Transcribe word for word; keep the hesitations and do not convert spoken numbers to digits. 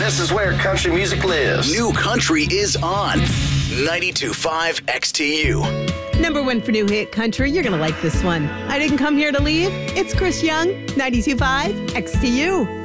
This is where country music lives. New country is on ninety-two point five X T U. Number one for new hit country. You're going to like this one. I Didn't Come Here to Leave. It's Chris Young, ninety-two point five X T U.